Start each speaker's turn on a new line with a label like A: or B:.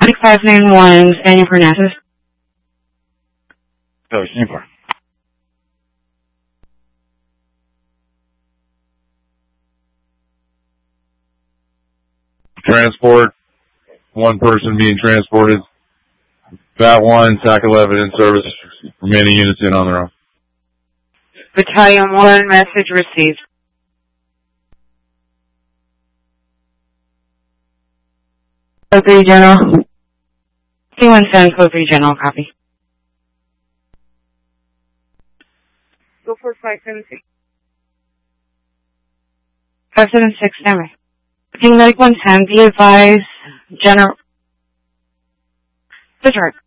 A: 591, San Fernandez.
B: Go, Singapore.
C: Transport. One person being transported. VAT 1, TAC 11 in service. Remaining units in on their own.
A: Battalion 1, message received. Code 3 General. C-17, Code 3 General, copy. Go for 576. 576, stand by. King Medic 110, be advised, General. Good work.